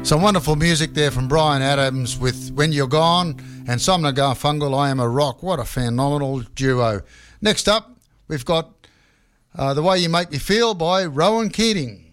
Some wonderful music there from Bryan Adams with When You're Gone and Somna Garfunkel, I Am a Rock. What a phenomenal duo. Next up, we've got The Way You Make Me Feel by Rowan Keating.